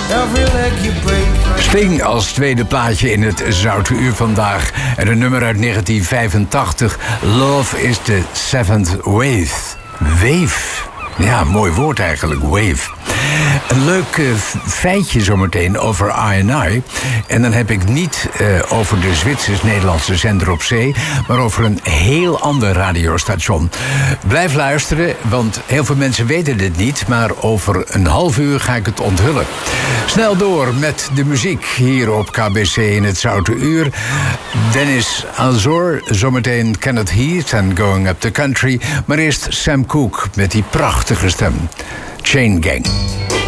every leg you break. Sting als tweede plaatje in het Zoute Uur vandaag. En een nummer uit 1985. Love is the seventh wave. Wave. Ja, mooi woord eigenlijk, wave. Een leuk feitje zometeen over I&I. En dan heb ik niet over de Zwitsers-Nederlandse zender op zee, maar over een heel ander radiostation. Blijf luisteren, want heel veel mensen weten dit niet, maar over een half uur ga ik het onthullen. Snel door met de muziek hier op KBC in het Zoute Uur. Dennis Azor, zometeen Kenneth Heath en Going Up the Country. Maar eerst Sam Cooke met die prachtige stem. Chain Gang.